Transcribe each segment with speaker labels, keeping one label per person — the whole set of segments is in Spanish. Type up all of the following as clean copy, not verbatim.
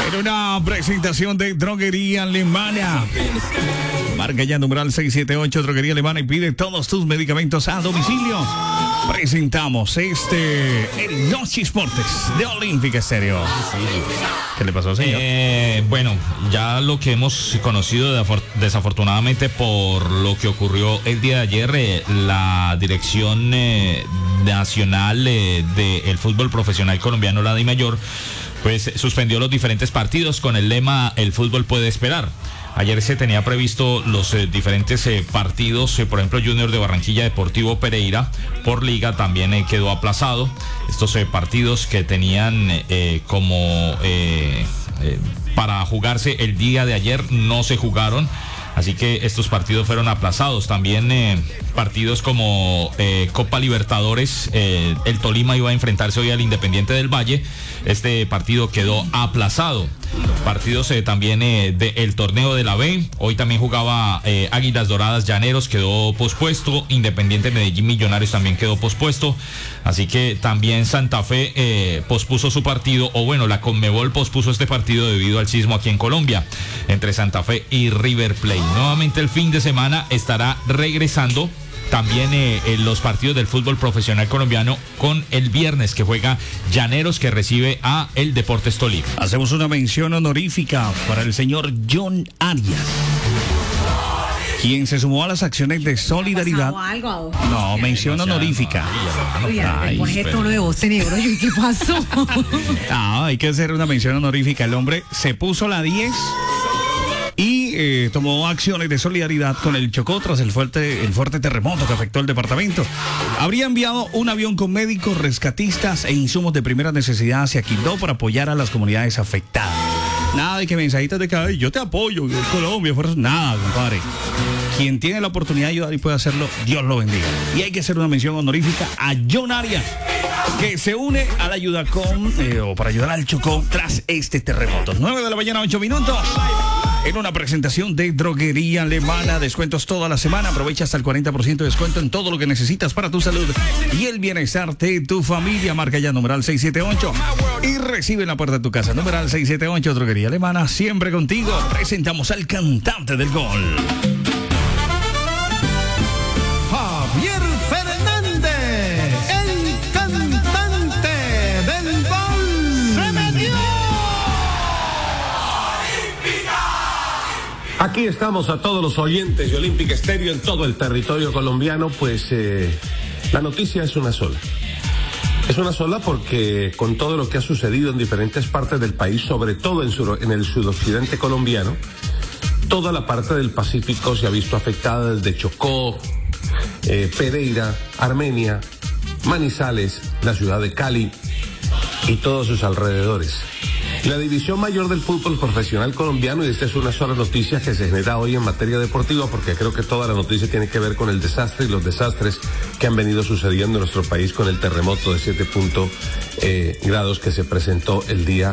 Speaker 1: En una presentación de Droguería Alemana. Marca ya numeral 678 Droguería Alemana y pide todos tus medicamentos a domicilio. Presentamos el Noche Sportes de Olímpica Estéreo. ¿Qué le pasó, señor?
Speaker 2: Bueno, ya lo que hemos conocido desafortunadamente por lo que ocurrió el día de ayer, la Dirección Nacional del Fútbol Profesional Colombiano, la DIMAYOR, pues suspendió los diferentes partidos con el lema "El fútbol puede esperar". Ayer se tenía previsto los diferentes partidos, por ejemplo Junior de Barranquilla, Deportivo Pereira, por liga también quedó aplazado. Estos partidos que tenían para jugarse el día de ayer no se jugaron. Así que estos partidos fueron aplazados. También partidos como Copa Libertadores, el Tolima iba a enfrentarse hoy al Independiente del Valle. Este partido quedó aplazado. Partidos también del torneo de la B. Hoy también jugaba Águilas Doradas Llaneros, quedó pospuesto. Independiente Medellín Millonarios también quedó pospuesto. Así que también Santa Fe pospuso su partido, o bueno, la Conmebol pospuso este partido debido al sismo aquí en Colombia, entre Santa Fe y River Plate. Nuevamente el fin de semana estará regresando también los partidos del fútbol profesional colombiano, con el viernes que juega Llaneros, que recibe a el Deportes Tolima.
Speaker 1: Hacemos una mención honorífica para el señor John Arias, quien se sumó a las acciones de solidaridad.
Speaker 3: Algo?
Speaker 1: No, mención honorífica.
Speaker 3: Pones el tono de voz negro. ¿Qué pasó?
Speaker 1: No, hay que hacer una mención honorífica. El hombre se puso la 10 y tomó acciones de solidaridad con el Chocó tras el fuerte terremoto que afectó el departamento. Habría enviado un avión con médicos, rescatistas e insumos de primera necesidad hacia Quindó para apoyar a las comunidades afectadas. Nada de que mensajitos de que "Ay, yo te apoyo, Colombia, nada, compadre. Quien tiene la oportunidad de ayudar y puede hacerlo, Dios lo bendiga. Y hay que hacer una mención honorífica a John Arias, que se une a la ayuda para ayudar al Chocó tras este terremoto. 9 de la mañana, 8 minutos. En una presentación de Droguería Alemana, descuentos toda la semana. Aprovecha hasta el 40% de descuento en todo lo que necesitas para tu salud y el bienestar de tu familia. Marca ya numeral 678 y recibe en la puerta de tu casa. Numeral 678 Droguería Alemana, siempre contigo. Presentamos al cantante del gol.
Speaker 4: Javier Fernández, el cantante del gol. ¡Se metió!
Speaker 5: Aquí estamos a todos los oyentes de Olímpica Estéreo en todo el territorio colombiano. Pues la noticia es una sola. Es una sola porque con todo lo que ha sucedido en diferentes partes del país, sobre todo en el sudoccidente colombiano, toda la parte del Pacífico se ha visto afectada, desde Chocó, Pereira, Armenia, Manizales, la ciudad de Cali y todos sus alrededores. La División Mayor del Fútbol Profesional Colombiano, y esta es una sola noticia que se genera hoy en materia deportiva, porque creo que toda la noticia tiene que ver con el desastre y los desastres que han venido sucediendo en nuestro país con el terremoto de 7 grados que se presentó el día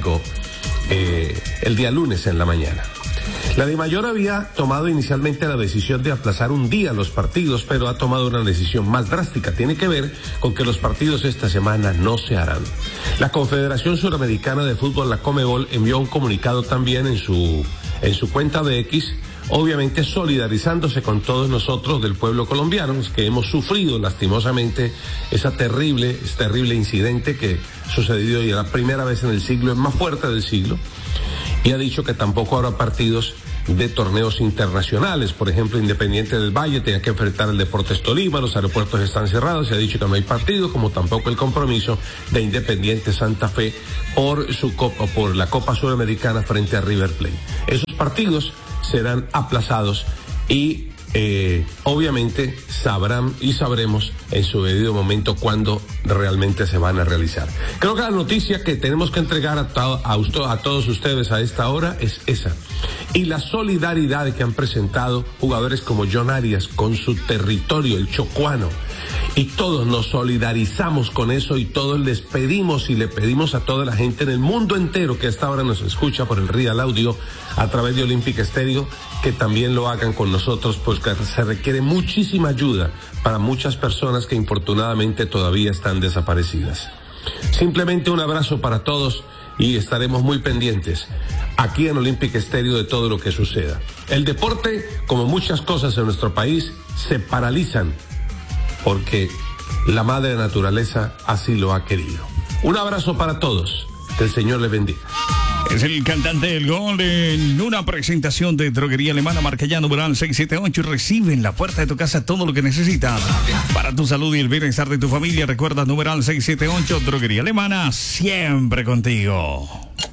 Speaker 5: lunes en la mañana. La DIMAYOR había tomado inicialmente la decisión de aplazar un día los partidos, pero ha tomado una decisión más drástica. Tiene que ver con que los partidos esta semana no se harán. La Confederación Suramericana de Fútbol, la Conmebol, envió un comunicado también en su cuenta de X, obviamente solidarizándose con todos nosotros del pueblo colombiano, que hemos sufrido lastimosamente ese terrible incidente que sucedió y la primera vez en el siglo, es más fuerte del siglo. Y ha dicho que tampoco habrá partidos de torneos internacionales. Por ejemplo, Independiente del Valle tenía que enfrentar al Deportes Tolima, los aeropuertos están cerrados, se ha dicho que no hay partido, como tampoco el compromiso de Independiente Santa Fe por la Copa Sudamericana frente a River Plate. Esos partidos serán aplazados y obviamente sabrán y sabremos en su debido momento cuándo realmente se van a realizar. Creo que la noticia que tenemos que entregar a todos ustedes a esta hora es esa. Y la solidaridad que han presentado jugadores como John Arias con su territorio, el chocuano. Y todos nos solidarizamos con eso y todos les pedimos y le pedimos a toda la gente en el mundo entero que hasta ahora nos escucha por el Real Audio a través de Olímpica Estéreo, que también lo hagan con nosotros, pues que se requiere muchísima ayuda para muchas personas que infortunadamente todavía están desaparecidas. Simplemente un abrazo para todos y estaremos muy pendientes aquí en Olímpica Estéreo de todo lo que suceda. El deporte, como muchas cosas en nuestro país, se paralizan porque la madre naturaleza así lo ha querido. Un abrazo para todos. Que el Señor les bendiga.
Speaker 1: Es el cantante del gol en una presentación de Droguería Alemana, marca ya numeral 678 y recibe en la puerta de tu casa todo lo que necesitas para tu salud y el bienestar de tu familia. Recuerda, numeral 678, Droguería Alemana, siempre contigo.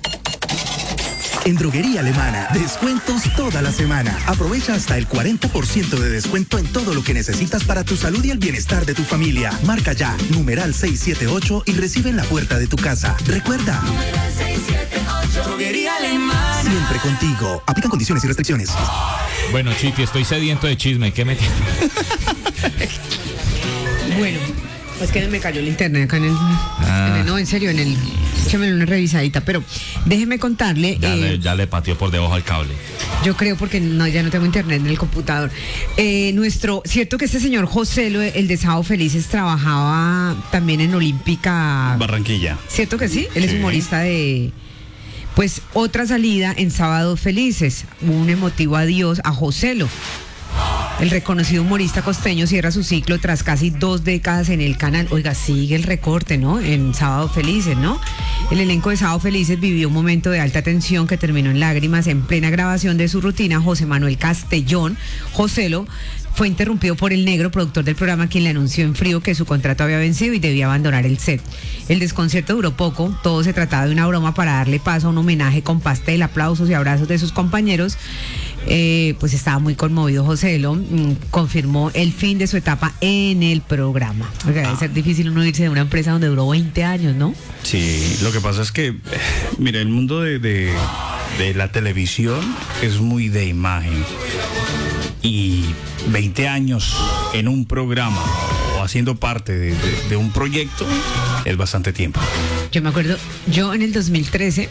Speaker 6: En Droguería Alemana, descuentos toda la semana. Aprovecha hasta el 40% de descuento en todo lo que necesitas para tu salud y el bienestar de tu familia. Marca ya, numeral 678 y recibe en la puerta de tu casa. Recuerda, numeral 678, Droguería Alemana. Siempre contigo. Aplican condiciones y restricciones.
Speaker 2: Bueno, Chiti, estoy sediento de chisme. ¿Qué me
Speaker 3: Bueno, pues que me cayó el internet acá no, en serio, échame una revisadita, pero déjeme contarle.
Speaker 2: Ya le pateó por debajo al cable.
Speaker 3: Yo creo porque ya no tengo internet en el computador. Cierto que este señor José, el de Sábado Felices, trabajaba también en Olímpica
Speaker 1: Barranquilla.
Speaker 3: ¿Cierto que sí? Él es humorista de... Pues otra salida en Sábado Felices, un emotivo adiós a Joselo. El reconocido humorista costeño cierra su ciclo tras casi 2 décadas en el canal. Oiga, sigue el recorte, ¿no? En Sábado Felices, ¿no? El elenco de Sábado Felices vivió un momento de alta tensión que terminó en lágrimas en plena grabación de su rutina. José Manuel Castellón, Joselo, fue interrumpido por el negro, productor del programa, quien le anunció en frío que su contrato había vencido y debía abandonar el set. El desconcierto duró poco, todo se trataba de una broma para darle paso a un homenaje con pastel, aplausos y abrazos de sus compañeros. Pues estaba muy conmovido Joselo, confirmó el fin de su etapa en el programa. Porque debe ser difícil uno irse de una empresa donde duró 20 años, ¿no?
Speaker 1: Sí, lo que pasa es que, mira, el mundo de la televisión es muy de imagen. Y 20 años en un programa o haciendo parte de un proyecto es bastante tiempo.
Speaker 3: Yo me acuerdo, yo en el 2013,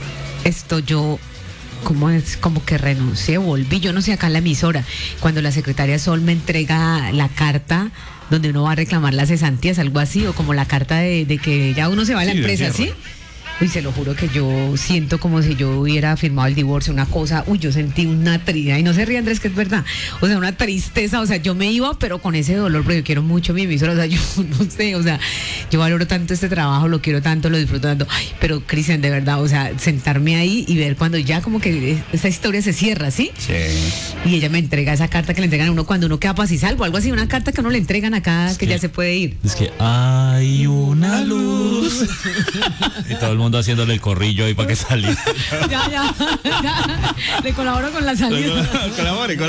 Speaker 3: como que renuncié, volví, yo no sé, acá en la emisora, cuando la secretaria Sol me entrega la carta donde uno va a reclamar las cesantías, algo así, o como la carta de que ya uno se va a la empresa, ¿sí? Uy, se lo juro que yo siento como si yo hubiera firmado el divorcio, una cosa, yo sentí una tristeza, y no se ríe Andrés, que es verdad, o sea, una tristeza, o sea, yo me iba, pero con ese dolor, porque yo quiero mucho mi emisora, o sea, yo no sé, o sea, yo valoro tanto este trabajo, lo quiero tanto, lo disfruto tanto, pero Cristian, de verdad, o sea, sentarme ahí y ver cuando ya como que esa historia se cierra, ¿sí?
Speaker 1: Sí.
Speaker 3: Y ella me entrega esa carta que le entregan a uno cuando uno queda paz y salvo, algo así, una carta que uno le entregan acá, que ya se puede ir.
Speaker 2: Es que hay una luz. Y todo el mundo haciéndole el corrillo ahí para que saliera.
Speaker 3: Ya. Le colaboro con la salida.
Speaker 1: Colabore.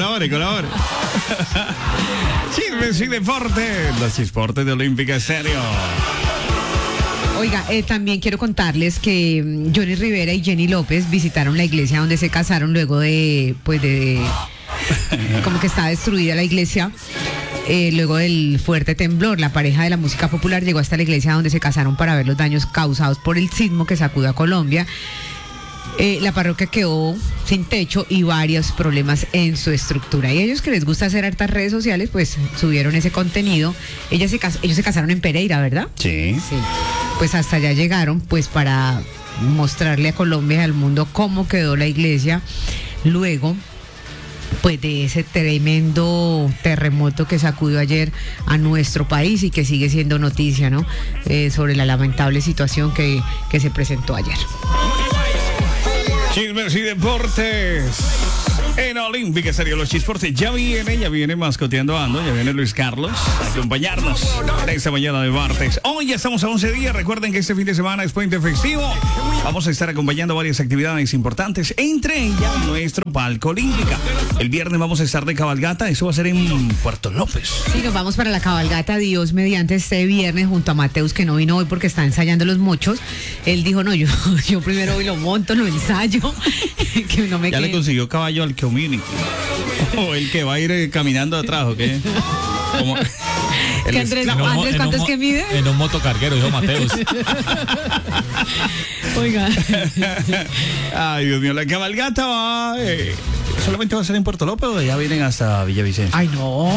Speaker 1: Chismes y deporte. Los Chisportes de Olímpica Estéreo.
Speaker 3: Oiga, también quiero contarles que Johnny Rivera y Jenny López visitaron la iglesia donde se casaron luego de como que está destruida la iglesia. Luego del fuerte temblor, la pareja de la música popular llegó hasta la iglesia donde se casaron para ver los daños causados por el sismo que sacudió a Colombia. La parroquia quedó sin techo y varios problemas en su estructura. Y a ellos que les gusta hacer hartas redes sociales, pues subieron ese contenido. Ellos se casaron en Pereira, ¿verdad?
Speaker 1: Sí.
Speaker 3: Pues hasta allá llegaron, pues para mostrarle a Colombia y al mundo cómo quedó la iglesia luego pues de ese tremendo terremoto que sacudió ayer a nuestro país y que sigue siendo noticia, ¿no? Sobre la lamentable situación que se presentó ayer.
Speaker 1: Chismes y deportes en Olímpica Estéreo, los Chisportes. Ya viene mascoteando Ando, ya viene Luis Carlos a acompañarnos en esta mañana de martes. Hoy ya estamos a 11 días, recuerden que este fin de semana es puente festivo. Vamos a estar acompañando varias actividades importantes, entre ellas nuestro palco Olímpica. El viernes vamos a estar de cabalgata, eso va a ser en Puerto López.
Speaker 3: Sí, nos vamos para la cabalgata, Dios mediante, este viernes junto a Mateus, que no vino hoy porque está ensayando los mochos. Él dijo, no, yo primero hoy lo monto, lo ensayo, que no me
Speaker 1: ya
Speaker 3: quede.
Speaker 1: Le consiguió caballo al Community. O el que va a ir caminando atrás, ¿o qué? Como
Speaker 3: ¿Qué Andrés, ¿cuánto es que mide?
Speaker 2: En un motocarguero, dijo Mateus.
Speaker 3: Oiga.
Speaker 1: Ay, Dios mío, la cabalgata va... ¿Solamente va a ser en Puerto López o ya vienen hasta Villavicencio?
Speaker 3: Ay, no.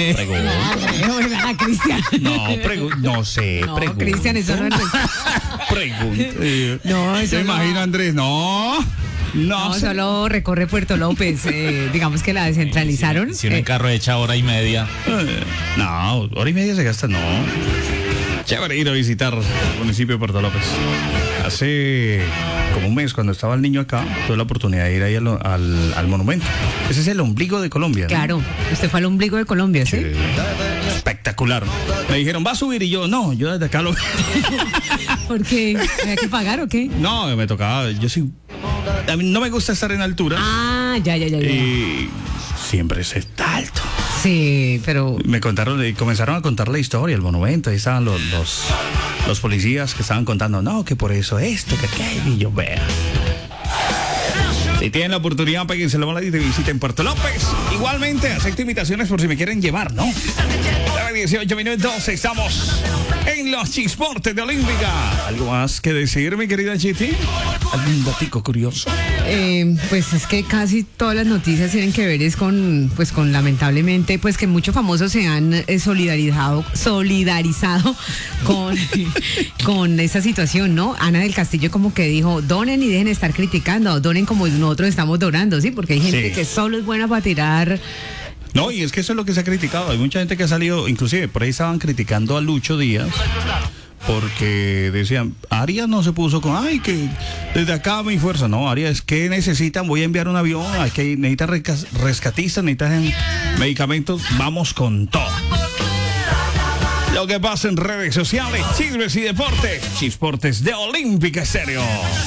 Speaker 1: Cristian.
Speaker 3: No,
Speaker 1: No sé.
Speaker 3: No, Cristian, eso no es...
Speaker 1: Pregunte.
Speaker 3: No, eso
Speaker 1: ¿Se imagina, Andrés? No.
Speaker 3: No, solo recorre Puerto López. Digamos que la descentralizaron.
Speaker 2: Si uno en carro echa hora y media.
Speaker 1: No, hora y media se gasta, no. Chévere ir a visitar el municipio de Puerto López. Hace como un mes, cuando estaba el niño acá, tuve la oportunidad de ir ahí al monumento. Ese es el ombligo de Colombia, ¿no?
Speaker 3: Claro, usted fue al ombligo de Colombia, ¿sí?
Speaker 1: Espectacular. Me dijeron, ¿va a subir? Y yo, no, yo desde acá lo...
Speaker 3: ¿Por qué? ¿Había que pagar o qué?
Speaker 1: No, me tocaba, yo sí... A mí no me gusta estar en altura.
Speaker 3: Ah, ya.
Speaker 1: Y siempre es está alto.
Speaker 3: Sí, pero...
Speaker 1: Me contaron, comenzaron a contar la historia, el monumento, ahí estaban los policías que estaban contando, no, que por eso esto, que aquello, y yo, vea. Si tienen la oportunidad, péguense la bola y visiten Puerto López. Igualmente, acepto invitaciones por si me quieren llevar, ¿no? 18 minutos, estamos en los Chisportes de Olímpica. ¿Algo más que decir, mi querida Chiti? ¿Algún datico curioso?
Speaker 3: Pues es que casi todas las noticias tienen que ver es con lamentablemente, pues que muchos famosos se han solidarizado con esa situación, ¿no? Ana del Castillo como que dijo, donen y dejen de estar criticando, donen como nosotros estamos donando, ¿sí? Porque hay gente que solo es buena para tirar.
Speaker 1: No, y es que eso es lo que se ha criticado. Hay mucha gente que ha salido, inclusive por ahí estaban criticando a Lucho Díaz, porque decían, Arias no se puso con, ay, que desde acá mi fuerza. No, Arias, ¿qué necesitan? Voy a enviar un avión, necesitan rescatistas, necesitan medicamentos, vamos con todo. Lo que pasa en redes sociales, chismes y deportes, Chisportes de Olímpica Estéreo.